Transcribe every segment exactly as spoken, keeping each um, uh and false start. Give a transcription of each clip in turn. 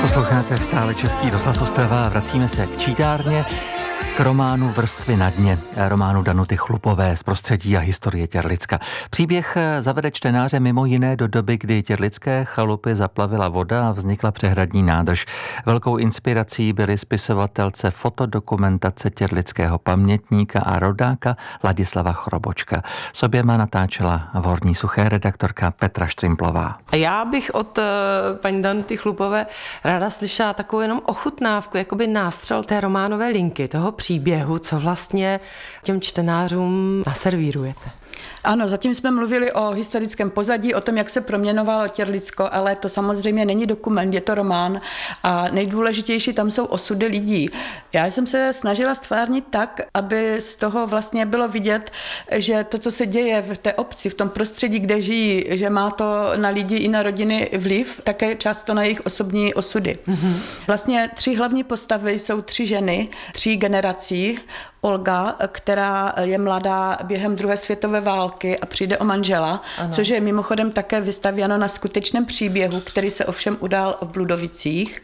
Posloucháte stále Český rozhlas Ostrava a vracíme se k čítárně, k románu Vrstvy na dně, románu Danuty Chlupové z prostředí a historie Těrlicka. Příběh zavede čtenáře mimo jiné do doby, kdy těrlické chalupy zaplavila voda a vznikla přehradní nádrž. Velkou inspirací byly spisovatelce fotodokumentace těrlického pamětníka a rodáka Ladislava Chrobočka. S oběma natáčela v Horní Suché redaktorka Petra Štrimplová. A já bych od uh, paní Danuty Chlupové ráda slyšela takovou jenom ochutnávku, jakoby nástřel té románové linky, toho příběhu, co vlastně těm čtenářům naservírujete. Ano, zatím jsme mluvili o historickém pozadí, o tom, jak se proměnovalo Těrlicko, ale to samozřejmě není dokument, je to román a nejdůležitější tam jsou osudy lidí. Já jsem se snažila stvárnit tak, aby z toho vlastně bylo vidět, že to, co se děje v té obci, v tom prostředí, kde žijí, že má to na lidi i na rodiny vliv, také často na jejich osobní osudy. Mm-hmm. Vlastně tři hlavní postavy jsou tři ženy, tří generací. Olga, která je mladá během druhé světové války a přijde o manžela, ano. Což je mimochodem také vystavěno na skutečném příběhu, který se ovšem udál v Bludovicích.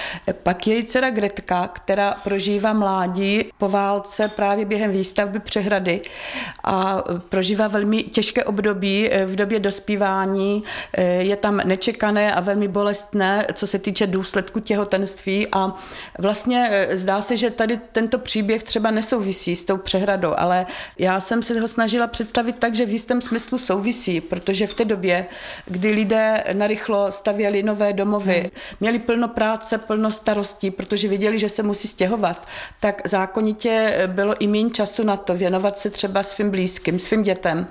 Pak její dcera Gretka, která prožívá mládí po válce právě během výstavby přehrady a prožívá velmi těžké období v době dospívání. Je tam nečekané a velmi bolestné, co se týče důsledku těhotenství a vlastně zdá se, že tady tento příběh třeba nesouvisí s tou přehradou, ale já jsem se ho snažila představit tak, že v jistém smyslu souvisí, protože v té době, kdy lidé narychlo stavěli nové domovy, měli plno práce, plno starostí, protože věděli, že se musí stěhovat, tak zákonitě bylo i méně času na to věnovat se třeba svým blízkým, svým dětem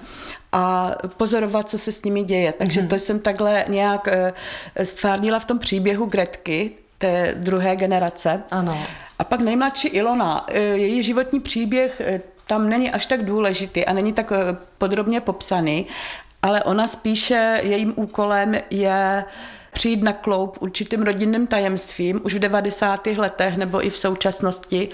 a pozorovat, co se s nimi děje. Takže to jsem takhle nějak stvárnila v tom příběhu Gretky, té druhé generace. Ano. A pak nejmladší Ilona, její životní příběh tam není až tak důležitý a není tak podrobně popsaný, ale ona spíše, jejím úkolem je přijít na kloub určitým rodinným tajemstvím už v devadesátých letech nebo i v současnosti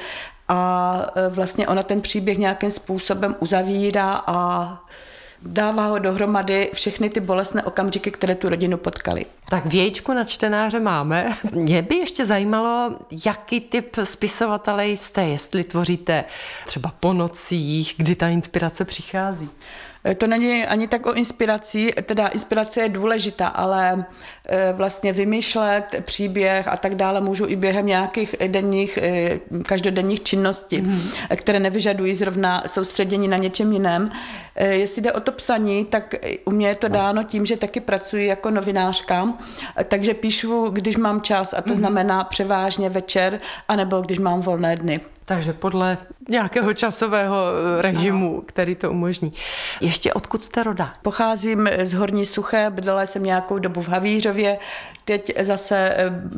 a vlastně ona ten příběh nějakým způsobem uzavírá a dává ho dohromady všechny ty bolestné okamžiky, které tu rodinu potkaly. Tak vějíčku na čtenáře máme. Mě by ještě zajímalo, jaký typ spisovatele jste, jestli tvoříte třeba po nocích, kdy ta inspirace přichází. To není ani tak o inspiraci, teda inspirace je důležitá, ale vlastně vymýšlet příběh a tak dále můžu i během nějakých denních, každodenních činností, mm. které nevyžadují zrovna soustředění na něčem jiném. Jestli jde o to psaní, tak u mě je to dáno tím, že taky pracuji jako novinářka, takže píšu, když mám čas, a to mm. znamená převážně večer, anebo když mám volné dny. Takže podle nějakého časového režimu, no. který to umožní. Ještě odkud jste rodák? Pocházím z Horní Suché, bydlela jsem nějakou dobu v Havířově, teď zase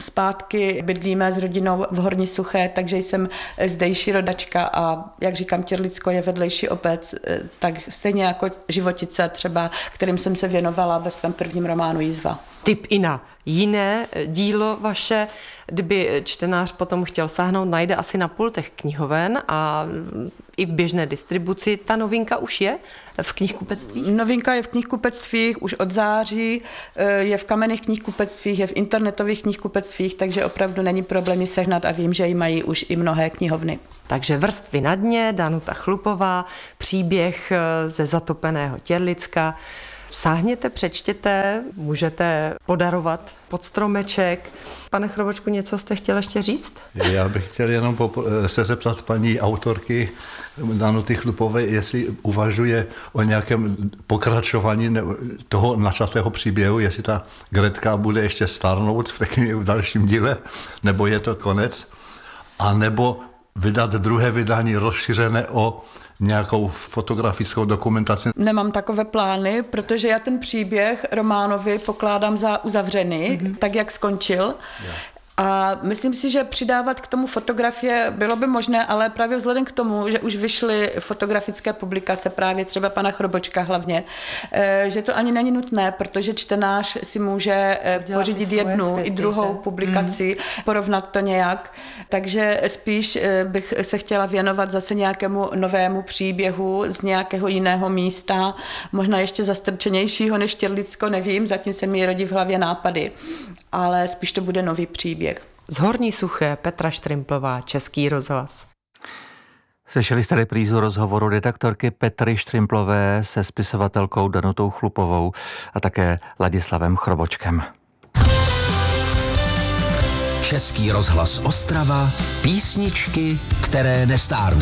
zpátky bydlíme s rodinou v Horní Suché, takže jsem zdejší rodačka a jak říkám, Těrlicko je vedlejší obec, tak stejně jako Životice třeba, kterým jsem se věnovala ve svém prvním románu Jizva. Tip i na jiné dílo vaše, kdyby čtenář potom chtěl sáhnout, najde asi na pultech knihoven a i v běžné distribuci. Ta novinka už je v knihkupectvích? Novinka je v knihkupectvích už od září, je v kamenných knihkupectvích, je v internetových knihkupectvích, takže opravdu není problém ji sehnat a vím, že ji mají už i mnohé knihovny. Takže Vrstvy na dně, Danuta Chlupová, příběh ze zatopeného Těrlicka. Sáhněte, přečtěte, můžete podarovat pod stromeček. Pane Chrobočku, něco jste chtěl ještě říct? Já bych chtěl jenom se zeptat paní autorky Danuty Chlupové, jestli uvažuje o nějakém pokračování toho načatého příběhu, jestli ta Gretka bude ještě stárnout v, taky, v dalším díle, nebo je to konec, a nebo vydat druhé vydání rozšířené o nějakou fotografickou dokumentaci? Nemám takové plány, protože já ten příběh románovi pokládám za uzavřený, mm-hmm. tak jak skončil. Yeah. A myslím si, že přidávat k tomu fotografie bylo by možné, ale právě vzhledem k tomu, že už vyšly fotografické publikace, právě třeba pana Chrobočka hlavně, že to ani není nutné, protože čtenář si může pořídit jednu světy, i druhou že? publikaci, mm. porovnat to nějak. Takže spíš bych se chtěla věnovat zase nějakému novému příběhu z nějakého jiného místa, možná ještě zastrčenějšího než Těrlicko, nevím, zatím se mi rodí v hlavě nápady, ale spíš to bude nový příběh. Z Horní Suché Petra Štrimplová, Český rozhlas. Slyšeli jste reprízu rozhovoru redaktorky Petry Štrymplové se spisovatelkou Danutou Chlupovou a také Ladislavem Chrobočkem. Český rozhlas Ostrava, písničky, které nestárnou.